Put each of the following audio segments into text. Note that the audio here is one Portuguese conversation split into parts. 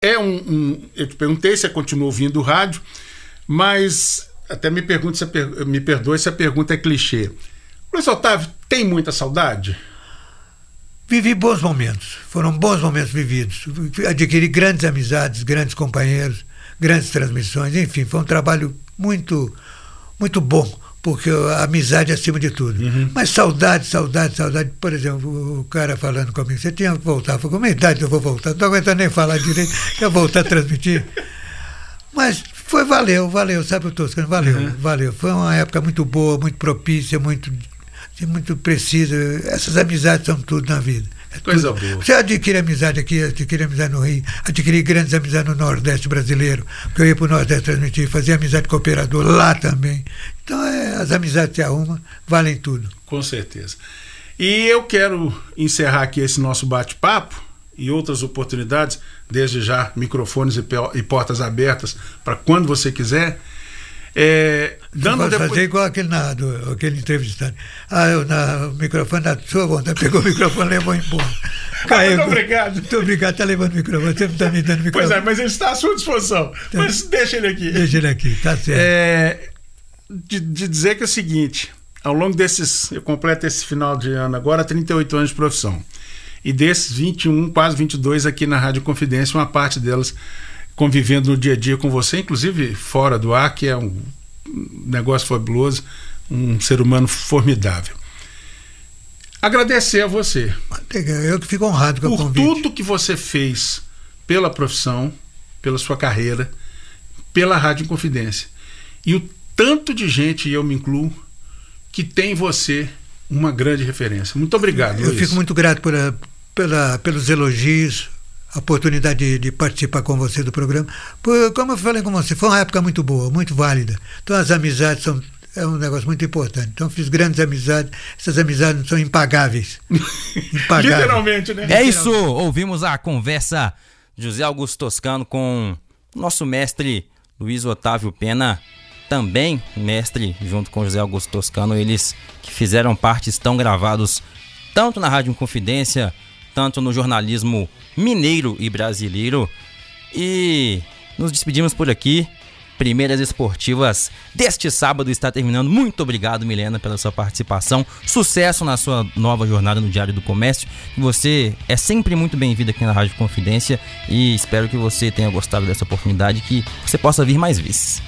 Eu te perguntei se você continua ouvindo o rádio, mas até me perdoe se a pergunta é clichê. Luiz Otávio, tem muita saudade? Vivi bons momentos, foram bons momentos vividos. Adquiri grandes amizades, grandes companheiros, grandes transmissões, enfim, foi um trabalho muito, muito bom, porque a amizade é acima de tudo. Mas saudade, por exemplo, o cara falando comigo, você tinha que voltar, foi com uma idade eu vou voltar, não estou aguentando nem falar direito, quer voltar a transmitir. Mas valeu, sabe o Toscano, valeu. Foi uma época muito boa, muito propícia, muito precisa. Essas amizades são tudo na vida. Coisa boa. Você adquire amizade aqui, adquire amizade no Rio, adquiri grandes amizades no Nordeste brasileiro, porque eu ia para o Nordeste transmitir, fazia amizade com o operador lá também. Então as amizades se arrumam, valem tudo. Com certeza. E eu quero encerrar aqui esse nosso bate-papo e outras oportunidades, desde já microfones e portas abertas para quando você quiser. Fazer igual aquele entrevistado. O microfone da sua vontade, pegou o microfone e levou embora. Muito obrigado. Muito obrigado, está levando o microfone. Você não está me dando microfone. Pois é, mas ele está à sua disposição. Então, mas deixa ele aqui. Tá certo. De dizer que é o seguinte, ao longo eu completo esse final de ano agora 38 anos de profissão. E desses 21, quase 22 aqui na Rádio Confidência, uma parte delas convivendo no dia a dia com você, inclusive fora do ar, que é um negócio fabuloso, um ser humano formidável. Agradecer a você. Eu que fico honrado com o convite. Por tudo que você fez pela profissão, pela sua carreira, pela Rádio Confidência. E o tanto de gente, e eu me incluo, que tem em você uma grande referência. Muito obrigado, Luiz. Eu fico muito grato pelos elogios, a oportunidade de participar com você do programa. Como eu falei com você, foi uma época muito boa, muito válida. Então as amizades é um negócio muito importante. Então fiz grandes amizades, essas amizades são impagáveis. Literalmente, né? É isso, ouvimos a conversa José Augusto Toscano com o nosso mestre Luiz Otávio Pena, também mestre junto com José Augusto Toscano, eles que fizeram parte, estão gravados tanto na Rádio Confidência, tanto no jornalismo mineiro e brasileiro. E nos despedimos por aqui. Primeiras Esportivas deste sábado está terminando. Muito obrigado, Milena, pela sua participação. Sucesso na sua nova jornada no Diário do Comércio. Você é sempre muito bem-vindo aqui na Rádio Confidência e espero que você tenha gostado dessa oportunidade, que você possa vir mais vezes.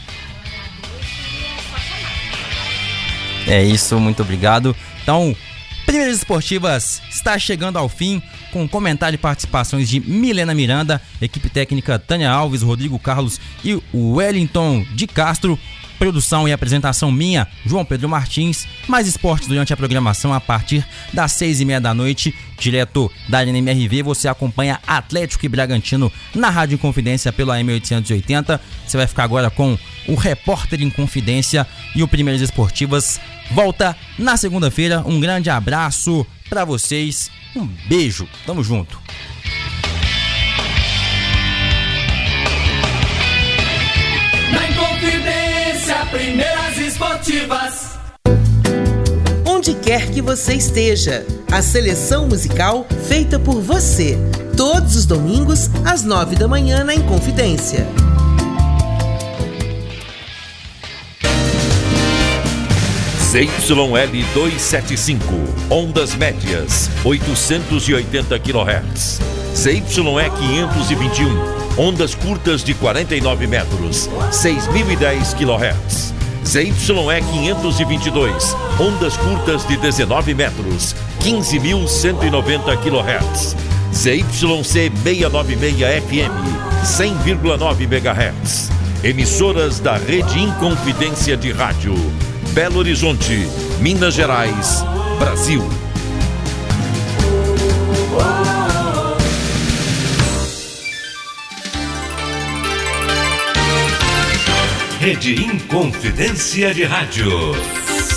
É isso, muito obrigado. Então, Primeiras Esportivas está chegando ao fim, com comentário e participações de Milena Miranda, equipe técnica Tânia Alves, Rodrigo Carlos e o Wellington de Castro, produção e apresentação minha, João Pedro Martins. Mais esportes durante a programação a partir das 6h30 da noite, direto da Arena MRV. Você acompanha Atlético e Bragantino na Rádio Confidência pelo AM 880. Você vai ficar agora com o Repórter em Confidência, e o Primeiras Esportivas volta na segunda-feira. Um grande abraço pra vocês, um beijo, tamo junto. Na Inconfidência, Primeiras Esportivas. Onde quer que você esteja, a seleção musical feita por você. Todos os domingos, às 9 da manhã, na Inconfidência. ZYL 275, ondas médias, 880 kHz. ZYE 521, ondas curtas de 49 metros, 6.010 kHz. ZYE 522, ondas curtas de 19 metros, 15.190 kHz. ZYC 696 FM, 100,9 MHz. Emissoras da Rede Inconfidência de Rádio. Belo Horizonte, Minas Gerais, Brasil. Rede Inconfidência de Rádio.